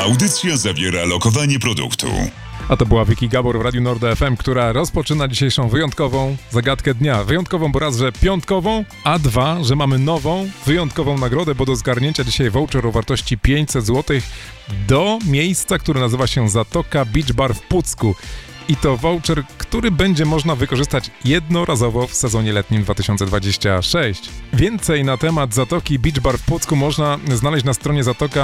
Audycja zawiera lokowanie produktu. A to była Wiki Gabor w Radiu Nord FM, która rozpoczyna dzisiejszą wyjątkową zagadkę dnia. Wyjątkową, bo raz, że piątkową, a dwa, że mamy nową, wyjątkową nagrodę, bo do zgarnięcia dzisiaj voucher o wartości 500 zł do miejsca, które nazywa się Zatoka Beach Bar w Pucku. I to voucher, który będzie można wykorzystać jednorazowo w sezonie letnim 2026. Więcej na temat Zatoki Beach Bar w Pucku można znaleźć na stronie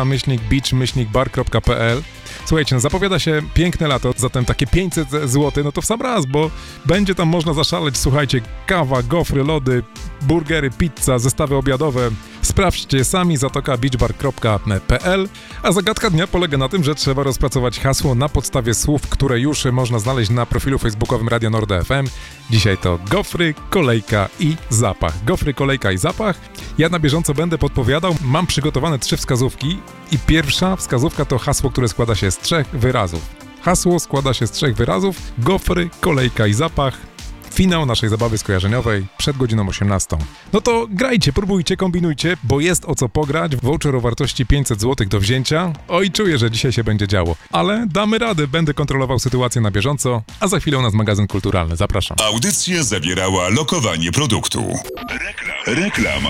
zatoka-beach-bar.pl. Słuchajcie, zapowiada się piękne lato, zatem takie 500 zł, no to w sam raz, bo będzie tam można zaszaleć, słuchajcie, kawa, gofry, lody, burgery, pizza, zestawy obiadowe. Sprawdźcie sami zatoka-beachbar.pl. A zagadka dnia polega na tym, że trzeba rozpracować hasło na podstawie słów, które już można znaleźć na profilu facebookowym Radia Nord FM. Dzisiaj to gofry, kolejka i zapach. Gofry, kolejka i zapach. Ja na bieżąco będę podpowiadał. Mam przygotowane 3 wskazówki i pierwsza wskazówka to hasło, które składa się z 3 wyrazów. Hasło składa się z 3 wyrazów. Gofry, kolejka i zapach. Finał naszej zabawy skojarzeniowej przed godziną 18. No to grajcie, próbujcie, kombinujcie, bo jest o co pograć. Voucher o wartości 500 zł do wzięcia. Oj, czuję, że dzisiaj się będzie działo. Ale damy radę, będę kontrolował sytuację na bieżąco, a za chwilę u nas magazyn kulturalny. Zapraszam. Audycja zawierała lokowanie produktu. Reklama.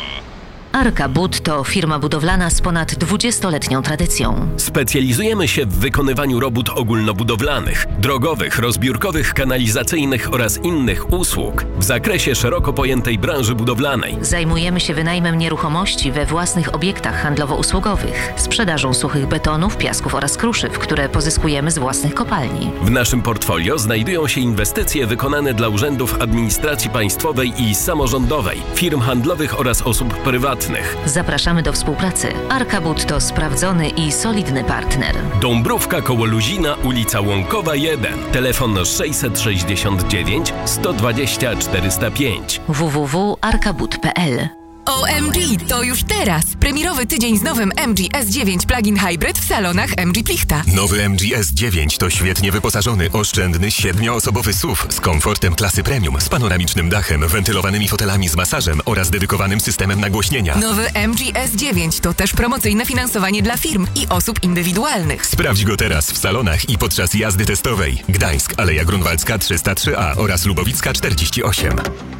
Arka Bud to firma budowlana z ponad 20-letnią tradycją. Specjalizujemy się w wykonywaniu robót ogólnobudowlanych, drogowych, rozbiórkowych, kanalizacyjnych oraz innych usług w zakresie szeroko pojętej branży budowlanej. Zajmujemy się wynajmem nieruchomości we własnych obiektach handlowo-usługowych, sprzedażą suchych betonów, piasków oraz kruszyw, które pozyskujemy z własnych kopalni. W naszym portfolio znajdują się inwestycje wykonane dla urzędów administracji państwowej i samorządowej, firm handlowych oraz osób prywatnych. Zapraszamy do współpracy. Arka Bud to sprawdzony i solidny partner. Dąbrówka koło Luzina, ulica Łąkowa 1. Telefon 669 120 405. www.arkabud.pl. OMG, to już teraz! Premierowy tydzień z nowym MG S9 Plug-in Hybrid w salonach MG Plichta. Nowy MG S9 to świetnie wyposażony, oszczędny, 7-osobowy SUV z komfortem klasy premium, z panoramicznym dachem, wentylowanymi fotelami z masażem oraz dedykowanym systemem nagłośnienia. Nowy MG S9 to też promocyjne finansowanie dla firm i osób indywidualnych. Sprawdź go teraz w salonach i podczas jazdy testowej. Gdańsk, Aleja Grunwaldzka 303A oraz Lubowicka 48.